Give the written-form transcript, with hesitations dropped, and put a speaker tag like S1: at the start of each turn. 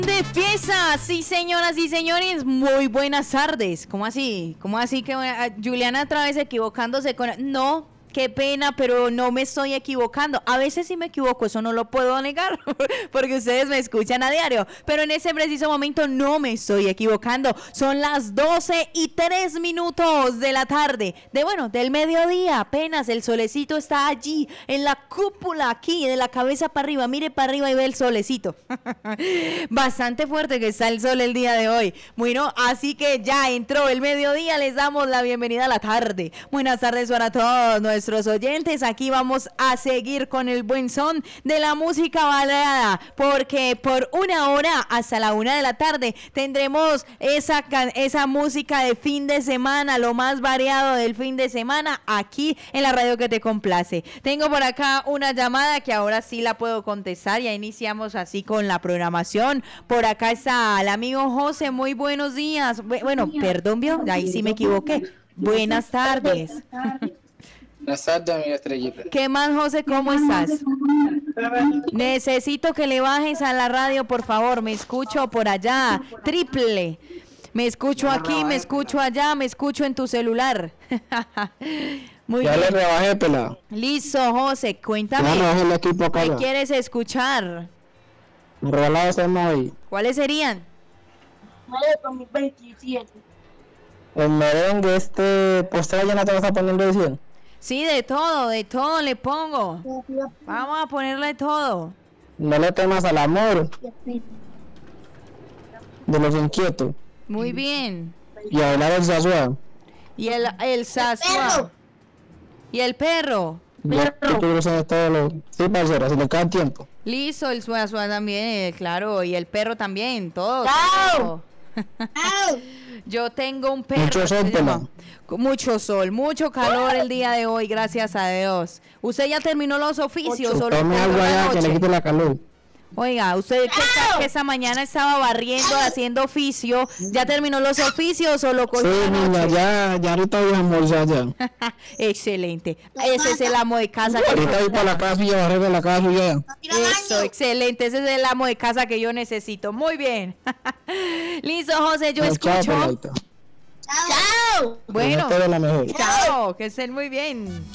S1: De fiesta, sí señoras y señores, muy buenas tardes. ¿Cómo así? ¿Cómo así que Juliana otra vez equivocándose con... No, qué pena, pero no me estoy equivocando. A veces sí me equivoco, eso no lo puedo negar, porque ustedes me escuchan a diario. Pero en ese preciso momento no me estoy equivocando. Son las 12:03 de la tarde, del mediodía. Apenas el solecito está allí, en la cúpula, aquí, de la cabeza para arriba. Mire para arriba y ve el solecito. Bastante fuerte que está el sol el día de hoy. Bueno, así que ya entró el mediodía, les damos la bienvenida a la tarde. Buenas tardes para todos nuestros oyentes. Aquí vamos a seguir con el buen son de la música balada, porque por una hora hasta la 1 de la tarde tendremos esa música de fin de semana, lo más variado del fin de semana, aquí en la radio que te complace. Tengo por acá una llamada que ahora sí la puedo contestar. Ya iniciamos así con la programación. Por acá está el amigo José. Muy buenos días. Bueno, perdón, ahí sí me equivoqué. Buenas tardes.
S2: Buenas tardes, amiga Estrellita.
S1: ¿Qué más, José? ¿Cómo estás? Necesito que le bajes a la radio, por favor. Me escucho por allá. Triple. Me escucho aquí, me escucho allá, me escucho en tu celular. Muy
S2: ya
S1: bien.
S2: le rebajé, pelado.
S1: Listo, José. Cuéntame. ¿Qué quieres escuchar?
S2: Me regalaba ese móvil.
S1: ¿Cuáles serían?
S2: El merengue, postre ya no te vas a poner edición.
S1: Sí, de todo le pongo. Vamos a ponerle todo.
S2: No le temas al amor. De los inquietos.
S1: Muy bien.
S2: Y a bailar el sasuá.
S1: Y el sasuá. Y el perro.
S2: Sí, parcera, si le cae tiempo.
S1: Listo, el suazua también, claro. Y el perro también, todo. Yo tengo un perro.
S2: Mucho sol, pelado.
S1: Mucho sol, mucho calor el día de hoy, gracias a Dios. ¿Usted ya terminó los oficios?
S2: Tome algo allá que le quite la calor.
S1: Oiga, usted que esta mañana estaba barriendo, haciendo oficio, ¿ya terminó los oficios o lo cogió?
S2: Sí, niña, ya ahorita voy a almorzar ya.
S1: Excelente. Ese es el amo de casa.
S2: Ahorita voy para la casa y ya barré de la casa y ya.
S1: Eso, excelente. Ese es el amo de casa que yo necesito. Muy bien. Listo, José, yo escucho.
S2: Chao.
S1: Bueno,
S2: Chao.
S1: chao, que estén muy bien.